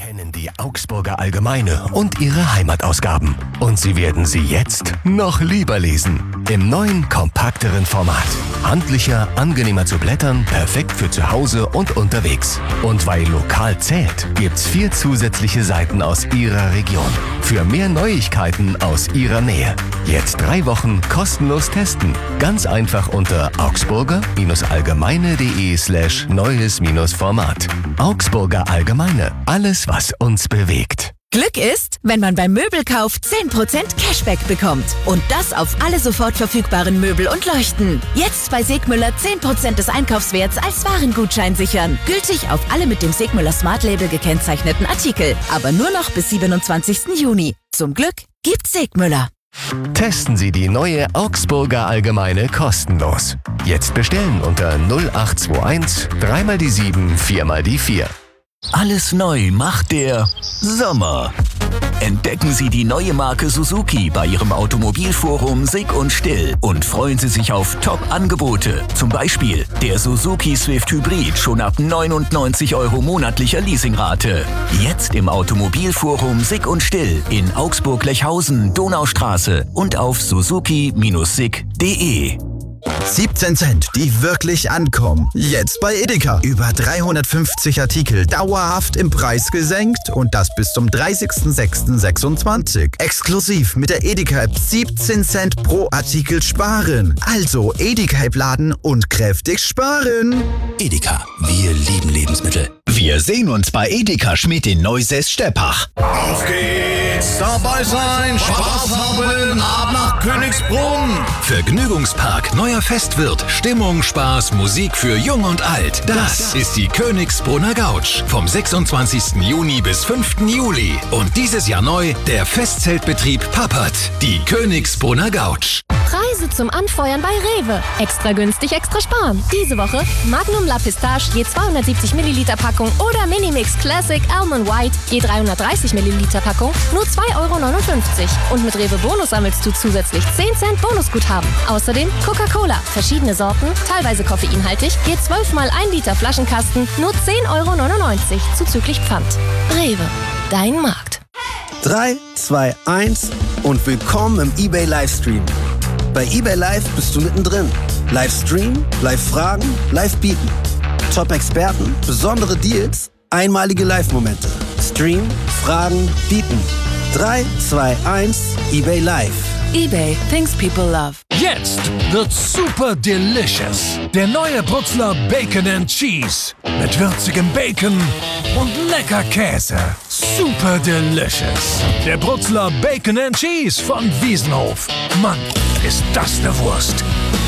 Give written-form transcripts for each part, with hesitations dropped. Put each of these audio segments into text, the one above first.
kennen die Augsburger Allgemeine und ihre Heimatausgaben. Und Sie werden sie jetzt noch lieber lesen. Im neuen, kompakteren Format. Handlicher, angenehmer zu blättern, perfekt für zu Hause und unterwegs. Und weil lokal zählt, gibt's 4 zusätzliche Seiten aus Ihrer Region. Für mehr Neuigkeiten aus Ihrer Nähe. Jetzt 3 Wochen kostenlos testen. Ganz einfach unter augsburger-allgemeine.de/neues-format. Augsburger Allgemeine. Alles, was uns bewegt. Glück ist, wenn man beim Möbelkauf 10% Cashback bekommt. Und das auf alle sofort verfügbaren Möbel und Leuchten. Jetzt bei Segmüller 10% des Einkaufswerts als Warengutschein sichern. Gültig auf alle mit dem Segmüller Smart Label gekennzeichneten Artikel. Aber nur noch bis 27. Juni. Zum Glück gibt's Segmüller. Testen Sie die neue Augsburger Allgemeine kostenlos. Jetzt bestellen unter 0821 3x7 4x4. Alles neu macht der Sommer. Entdecken Sie die neue Marke Suzuki bei Ihrem Automobilforum Sick und Still und freuen Sie sich auf Top-Angebote. Zum Beispiel der Suzuki Swift Hybrid schon ab 99 € monatlicher Leasingrate. Jetzt im Automobilforum Sick und Still in Augsburg-Lechhausen, Donaustraße und auf suzuki-sick.de. 17 Cent, die wirklich ankommen. Jetzt bei Edeka. Über 350 Artikel dauerhaft im Preis gesenkt und das bis zum 30.06.26. Exklusiv mit der Edeka-App 17 Cent pro Artikel sparen. Also Edeka-App laden und kräftig sparen. Edeka, wir lieben Lebensmittel. Wir sehen uns bei Edeka Schmidt in Neusäß-Steppach. Auf geht's, dabei sein, Spaß haben, ab nach Königsbrunn. Vergnügungspark, neuer Festwirt, Stimmung, Spaß, Musik für Jung und Alt. Das ist die Königsbrunner Gautsch. Vom 26. Juni bis 5. Juli. Und dieses Jahr neu der Festzeltbetrieb Pappert. Die Königsbrunner Gautsch. Preise zum Anfeuern bei Rewe. Extra günstig, extra sparen. Diese Woche Magnum La Pistache je 270 Milliliter Packung oder Minimix Classic Almond White je 330 Milliliter Packung nur 2,59 €. Und mit Rewe Bonus sammelst du zusätzlich 10 Cent Bonusguthaben. Außerdem Coca-Cola, verschiedene Sorten, teilweise koffeinhaltig, je 12 mal 1 Liter Flaschenkasten nur 10,99 € zuzüglich Pfand. Rewe, dein Markt. 3, 2, 1 und willkommen im eBay Livestream. Bei eBay Live bist du mittendrin. Livestream, Live-Fragen, Live-Bieten. Top-Experten, besondere Deals, einmalige Live-Momente. Stream, Fragen, Bieten. 3, 2, 1, eBay Live. eBay, things people love. Jetzt wird's super delicious. Der neue Brutzler Bacon and Cheese. Mit würzigem Bacon und lecker Käse. Super delicious. Der Brutzler Bacon and Cheese von Wiesenhof. Mann, ist das eine Wurst.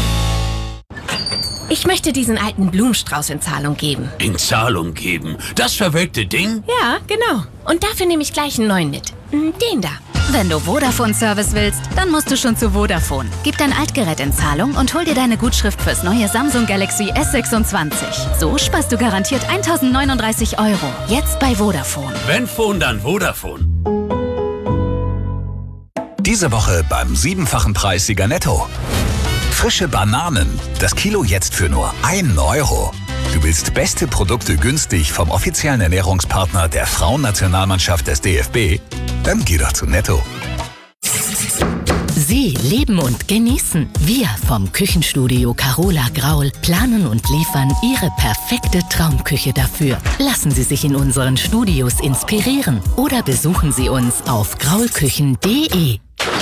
Ich möchte diesen alten Blumenstrauß in Zahlung geben. In Zahlung geben? Das verwelkte Ding? Ja, genau. Und dafür nehme ich gleich einen neuen mit. Den da. Wenn du Vodafone-Service willst, dann musst du schon zu Vodafone. Gib dein Altgerät in Zahlung und hol dir deine Gutschrift fürs neue Samsung Galaxy S26. So sparst du garantiert 1.039 €. Jetzt bei Vodafone. Wenn Phone, dann Vodafone. Diese Woche beim 7-fachen Preissieger Netto. Frische Bananen. Das Kilo jetzt für nur 1 €. Du willst beste Produkte günstig vom offiziellen Ernährungspartner der Frauennationalmannschaft des DFB? Dann geh doch zu Netto. Sie leben und genießen. Wir vom Küchenstudio Carola Graul planen und liefern Ihre perfekte Traumküche dafür. Lassen Sie sich in unseren Studios inspirieren oder besuchen Sie uns auf graulküchen.de.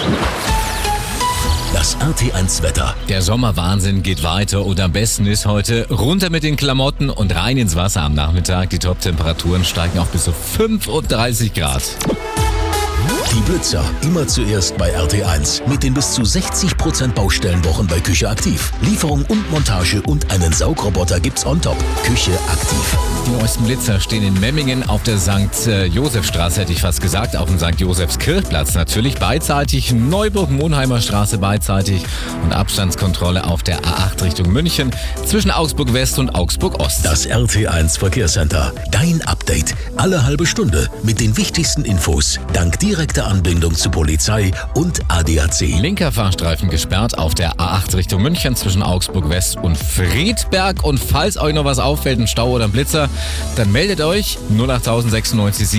Das RT1 Wetter. Der Sommerwahnsinn geht weiter und am besten ist heute runter mit den Klamotten und rein ins Wasser am Nachmittag. Die Top-Temperaturen steigen auf bis zu 35 Grad. Die Blitzer immer zuerst bei RT1 mit den bis zu 60% Baustellenwochen bei Küche aktiv. Lieferung und Montage und einen Saugroboter gibt's on top. Küche aktiv. Die neuesten Blitzer stehen in Memmingen auf der St. Josefstraße, hätte ich fast gesagt, auf dem St. Josefskirchplatz natürlich beidseitig, Neuburg-Monheimer Straße beidseitig und Abstandskontrolle auf der A8 Richtung München zwischen Augsburg West und Augsburg Ost. Das RT1 Verkehrscenter. Dein Update. Alle halbe Stunde mit den wichtigsten Infos. Dank direkter Anbindung zu Polizei und ADAC. Linker Fahrstreifen gesperrt auf der A8 Richtung München zwischen Augsburg West und Friedberg. Und falls euch noch was auffällt, ein Stau oder ein Blitzer, dann meldet euch 08096